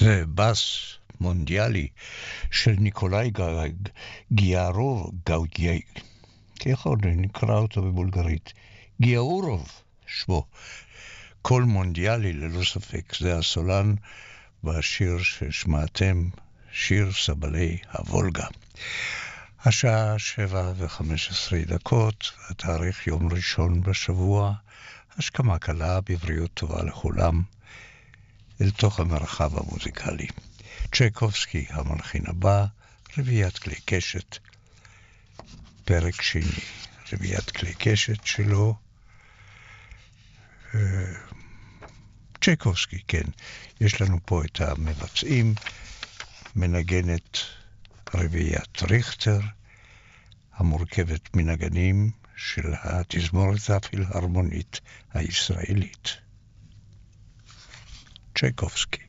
זה בס מונדיאלי של ניקולאי גיארוב, ככל נקרא אותו בבולגרית, גיאורוב שמו. קול מונדיאלי ללא ספק, זה הסולן בשיר ששמעתם, שיר סבלי הוולגה. השעה 7:15, התאריך יום ראשון בשבוע, השכמה קלה בבריאות טובה לכולם, אל תוך המרחב המוזיקלי. צ'ייקובסקי המלחין הבא, רביעיית כלי קשת, פרק שני, רביעיית כלי קשת שלו, צ'ייקובסקי, כן. יש לנו פה את המבצעים, מנגנת רביעיית ריכטר, המורכבת מנגנים של התזמורת הפילהרמונית הישראלית. צ'ייקובסקי.